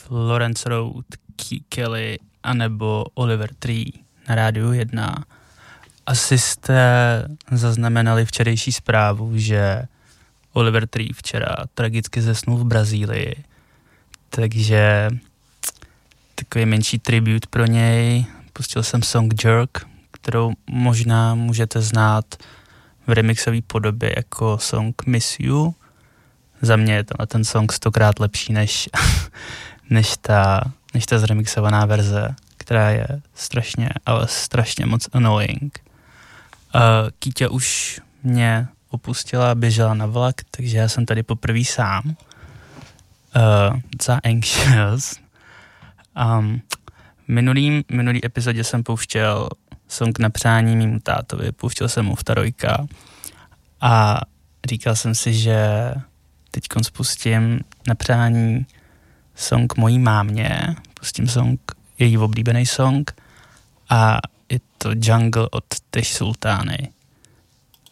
Lawrence Road, Key Kelly anebo Oliver Tree na Rádiu 1. Asi jste zaznamenali včerejší zprávu, že Oliver Tree včera tragicky zesnul v Brazílii, takže takový menší tribut pro něj. Pustil jsem song Jerk, kterou možná můžete znát v remixové podobě jako song Miss You. Za mě je ten song 100krát lepší než ta zremixovaná verze, která je strašně moc annoying. Kýtě už mě opustila, běžela na vlak, takže já jsem tady poprvé sám. Za anxious. Minulý epizodě jsem pouštěl song na přání mému tátovi, pouštěl jsem mu Vtarojka a říkal jsem si, že teďkon spustím na přání song mojí mámě, pustím song, její oblíbený song a je to Jungle od Tesh Sultány.